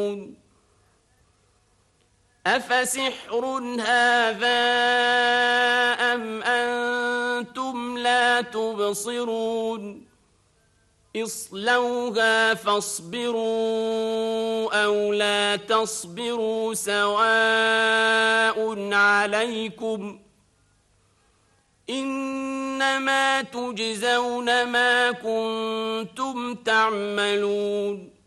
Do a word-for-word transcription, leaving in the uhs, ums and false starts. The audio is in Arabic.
أفسحر هذا أم أنتم لا تبصرون اصلوها فاصبروا أو لا تصبروا سواء عليكم إنما تجزون ما كنتم تعملون